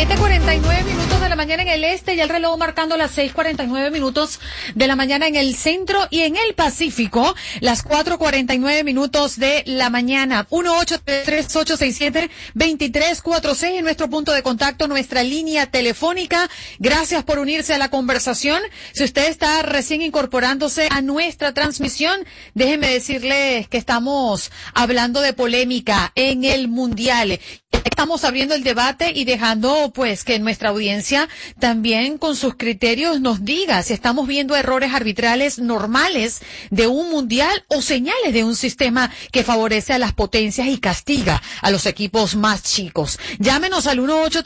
7:49 de la mañana en el este y el reloj marcando las 6:49 de la mañana en el centro y en el Pacífico, las 4:49 de la mañana. 1-833-867-2346 en nuestro punto de contacto, nuestra línea telefónica. Gracias por unirse a la conversación. Si usted está recién incorporándose a nuestra transmisión, déjeme decirles que estamos hablando de polémica en el Mundial. Estamos abriendo el debate y dejando pues que nuestra audiencia también con sus criterios nos diga si estamos viendo errores arbitrales normales de un mundial o señales de un sistema que favorece a las potencias y castiga a los equipos más chicos. Llámenos al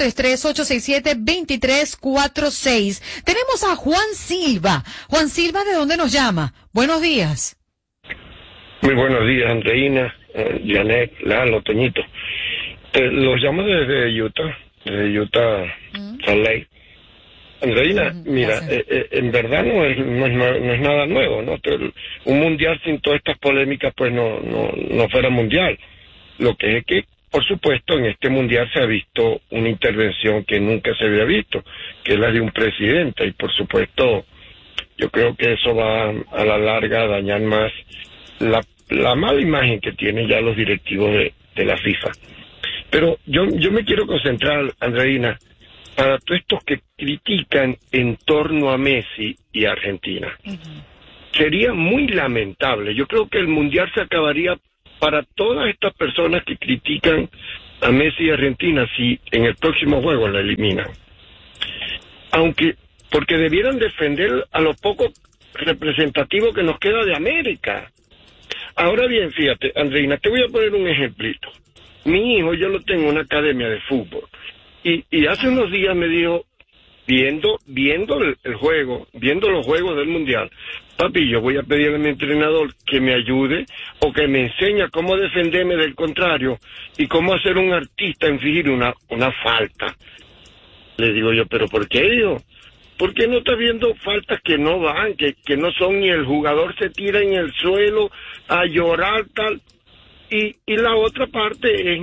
1-833-867-2346. Tenemos a Juan Silva. Juan Silva, ¿de dónde nos llama? Buenos días. Muy buenos días, Andreina, Janet, Lalo, Toñito. Los llamo desde Utah, Salt Lake. Andreina, mira, en verdad no es nada nuevo, ¿no? Un mundial sin todas estas polémicas, pues no fuera mundial. Lo que es que, por supuesto, en este mundial se ha visto una intervención que nunca se había visto, que es la de un presidente, y por supuesto, yo creo que eso va a la larga a dañar más la mala imagen que tienen ya los directivos de la FIFA. Pero yo me quiero concentrar, Andreina, para todos estos que critican en torno a Messi y Argentina. Sería muy lamentable. Yo creo que el Mundial se acabaría para todas estas personas que critican a Messi y Argentina si en el próximo juego la eliminan. Porque debieran defender a lo poco representativo que nos queda de América. Ahora bien, fíjate, Andreina, te voy a poner un ejemplito. Mi hijo, yo lo tengo en una academia de fútbol, y hace unos días me dijo, viendo el juego, viendo los juegos del Mundial, papi, yo voy a pedirle a mi entrenador que me ayude o que me enseñe cómo defenderme del contrario y cómo hacer un artista infligir una falta. Le digo yo, ¿pero por qué, hijo? ¿Por qué no estás viendo faltas que no van, que no son, ni el jugador se tira en el suelo a llorar, tal? Y la otra parte es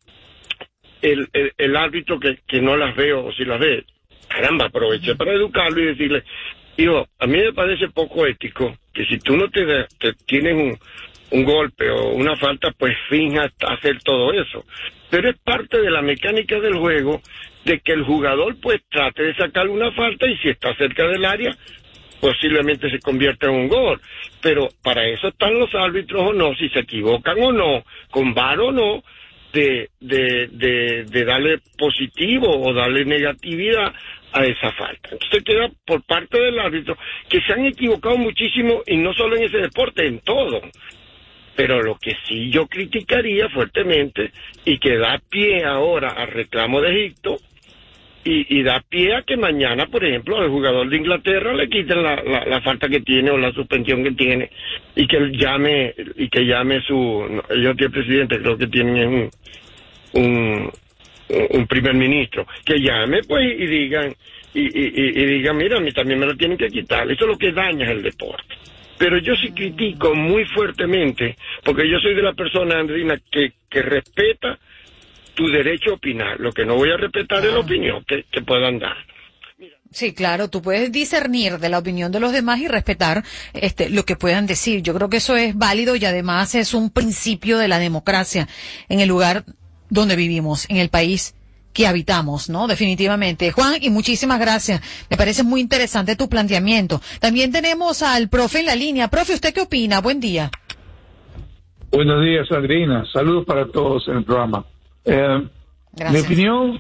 el árbitro que no las ve, o si las ve, caramba, aproveché para educarlo y decirle, hijo, a mí me parece poco ético que si tú no te tienes un golpe o una falta, pues finjas hacer todo eso. Pero es parte de la mecánica del juego, de que el jugador pues trate de sacarle una falta y si está cerca del área, posiblemente se convierta en un gol. Pero para eso están los árbitros o no, si se equivocan o no, con VAR o no, de darle positivo o darle negatividad a esa falta. Entonces queda por parte del árbitro que se han equivocado muchísimo, y no solo en ese deporte, en todo. Pero lo que sí yo criticaría fuertemente, y que da pie ahora al reclamo de Egipto, y da pie a que mañana, por ejemplo, al jugador de Inglaterra le quiten la falta que tiene o la suspensión que tiene, y que llame ellos tienen presidente, creo que tienen un primer ministro, que llame pues y digan, mira, a mí también me lo tienen que quitar. Eso es lo que daña el deporte. Pero yo sí critico muy fuertemente, porque yo soy de la persona, Andrina, que respeta tu derecho a opinar. Lo que no voy a respetar es la opinión que puedan dar. Sí, claro, tú puedes discernir de la opinión de los demás y respetar lo que puedan decir. Yo creo que eso es válido y además es un principio de la democracia en el lugar donde vivimos, en el país que habitamos, ¿no? Definitivamente. Juan, y muchísimas gracias. Me parece muy interesante tu planteamiento. También tenemos al profe en la línea. Profe, ¿usted qué opina? Buen día. Buenos días, Adriana. Saludos para todos en el programa. Mi opinión,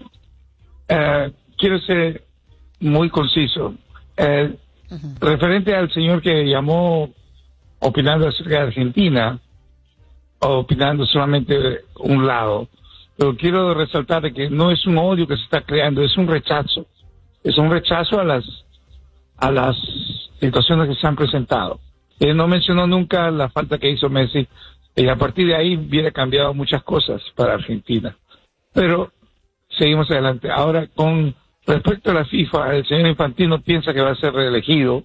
quiero ser muy conciso. Referente al señor que llamó opinando acerca de Argentina, o opinando solamente un lado, pero quiero resaltar de que no es un odio que se está creando, es un rechazo. Es un rechazo a las situaciones que se han presentado. Él no mencionó nunca la falta que hizo Messi, y a partir de ahí hubiera cambiado muchas cosas para Argentina. Pero seguimos adelante. Ahora, con respecto a la FIFA, el señor Infantino piensa que va a ser reelegido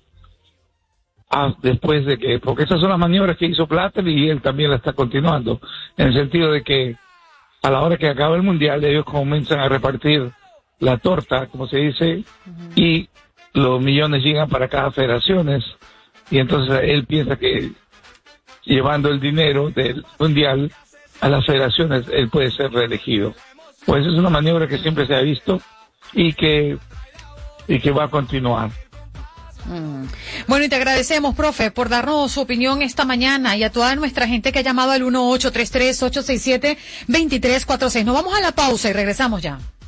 después de que, porque esas son las maniobras que hizo Blatter y él también la está continuando, en el sentido de que a la hora que acaba el Mundial ellos comienzan a repartir la torta, como se dice, y los millones llegan para cada federaciones, y entonces él piensa que llevando el dinero del mundial a las federaciones, él puede ser reelegido. Pues es una maniobra que siempre se ha visto y que va a continuar. Bueno, y te agradecemos, profe, por darnos su opinión esta mañana, y a toda nuestra gente que ha llamado al 1833-867-2346. Nos vamos a la pausa y regresamos ya.